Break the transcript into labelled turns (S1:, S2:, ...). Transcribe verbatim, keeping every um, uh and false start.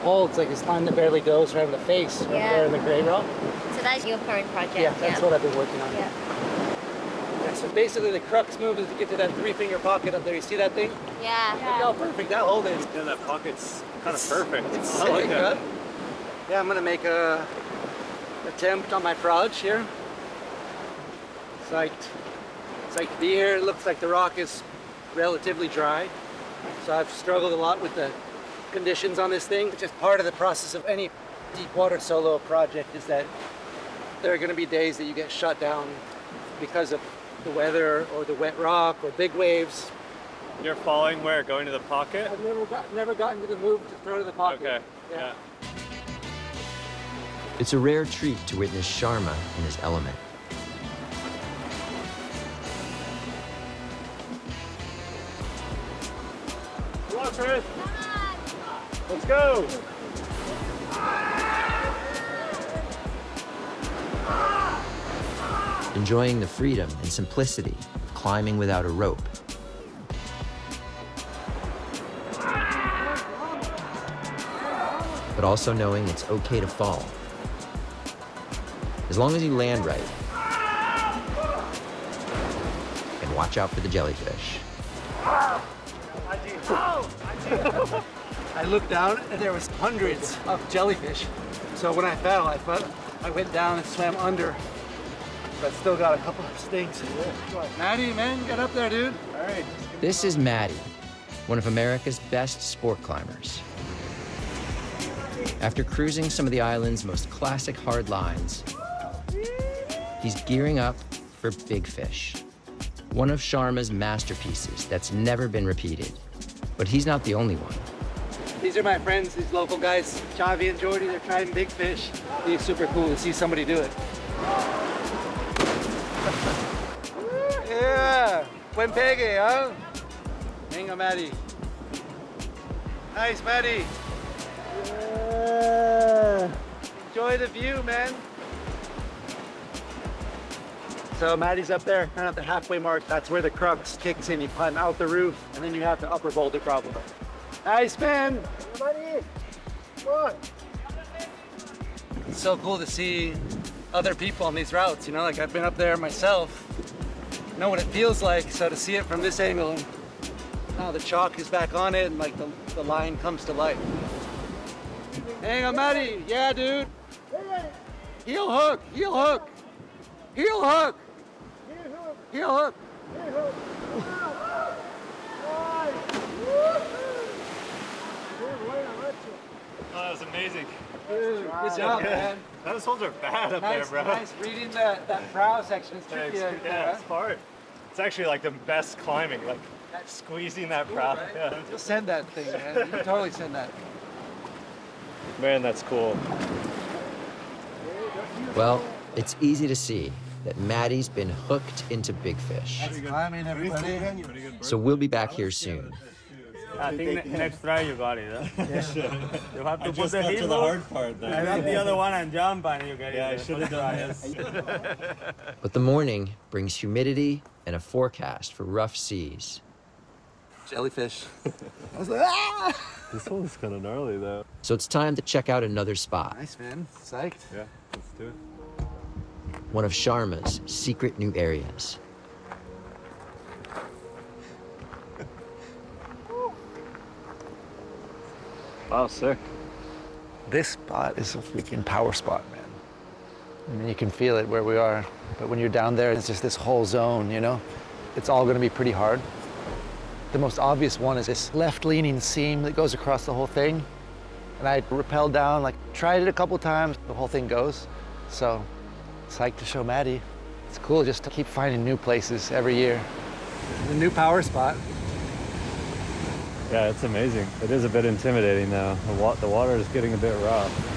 S1: pole. It's like this line that barely goes around the face right
S2: Yeah.
S1: there in the gray rock.
S2: So that's your current project?
S1: Yeah, that's what I've been working on.
S2: Yeah.
S1: Yeah, so basically the crux move is to get to that three-finger pocket up there. You see that thing?
S2: Yeah.
S1: Look how perfect that hole is.
S3: Yeah, that pocket's kind of perfect.
S1: It's
S3: I like
S1: sick,
S3: that.
S1: huh? Yeah, I'm gonna make a attempt on my proj here. Psyched. Psyched to be here. It looks like the rock is relatively dry. So I've struggled a lot with the conditions on this thing. Just part of the process of any deep water solo project is that there are gonna be days that you get shut down because of the weather or the wet rock or big waves.
S3: You're falling where? Going to the pocket?
S1: I've never got, never gotten to the move to throw to the pocket.
S3: Okay,
S1: Yeah.
S3: yeah.
S4: It's a rare treat to witness Sharma in his element.
S3: Come on, Chris. Let's go.
S4: Enjoying the freedom and simplicity of climbing without a rope. But also knowing it's okay to fall. As long as you land right. And watch out for the jellyfish.
S1: I looked down and there was hundreds of jellyfish. So when I fell, I fell, I went down and swam under, but still got a couple of stings. Maddie, man, get up there, dude. All right.
S4: This is Maddie, one of America's best sport climbers. After cruising some of the island's most classic hard lines, he's gearing up for Big Fish, one of Sharma's masterpieces that's never been repeated. But he's not the only one.
S1: These are my friends, these local guys, Chavi and Jordy. They're trying Big Fish. It's super cool to see somebody do it. Yeah, buen pegue, huh? Venga, Maddie. Nice, Maddie. Yeah. Enjoy the view, man. So Maddie's up there, kind of at the halfway mark. That's where the crux kicks in. You climb out the roof, and then you have to upper boulder problem. Nice, man. Buddy. Come on. It's so cool to see other people on these routes, you know? Like, I've been up there myself, know what it feels like, so to see it from this angle, and now the chalk is back on it, and like the, the line comes to life. Hang on, Maddie. Yeah, dude. Heel hook, heel hook, heel hook. Heel hook.
S3: Oh, that was amazing.
S1: Dude, good job, man.
S3: Those holes are bad up
S1: Nice,
S3: there, bro.
S1: nice. Reading that, that brow section is tricky.
S3: Yeah,
S1: out
S3: it's,
S1: there,
S3: yeah,
S1: huh?
S3: it's hard. It's actually like the best climbing, like squeezing that prow.
S1: Right?
S3: Yeah.
S1: You'll send that thing, man. You can totally send that.
S3: Man, that's cool.
S4: Well, it's easy to see that Maddie's been hooked into Big Fish.
S1: That's climbing, everybody.
S4: So we'll be back here soon.
S5: I think ne- next try you got it. Huh?
S3: Yeah.
S5: You have to
S6: I
S5: put
S6: just
S5: the
S6: got to
S5: heel
S6: the
S5: hook,
S6: hard part there.
S5: and then the other one and jump and you get
S6: Yeah, I
S5: it.
S6: should have done this.
S4: But the morning brings humidity and a forecast for rough seas.
S1: Jellyfish. I was like, ah!
S6: This one's kind of gnarly, though.
S4: So it's time to check out another spot,
S1: Nice, man. Psyched.
S6: Yeah, let's do it.
S4: one of Sharma's secret new areas.
S3: Wow, sick.
S1: This spot is a freaking power spot, man. I mean, you can feel it where we are, but when you're down there, it's just this whole zone, you know? It's all gonna be pretty hard. The most obvious one is this left-leaning seam that goes across the whole thing. And I rappelled down, like, tried it a couple times, the whole thing goes. So, psyched to show Maddie. It's cool just to keep finding new places every year. The new power spot.
S6: Yeah, it's amazing. It is a bit intimidating, though. The, wa- the water is getting a bit rough.